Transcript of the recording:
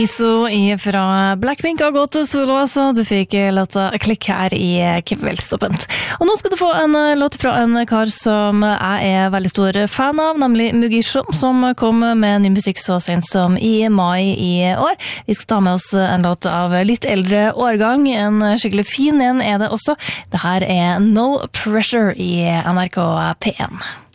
Så fra Blackpink har gått solo, så du fikk låta klikk her i kveldstoppen. Og nå skal du få en låt fra en kar som jeg veldig stor fan av, nemlig Mugisho, som kom med ny musikk så sent som i mai i år. Vi skal ta med oss en låt av litt eldre årgang, en skikkelig fin en det også. Det her No Pressure i NRK P1.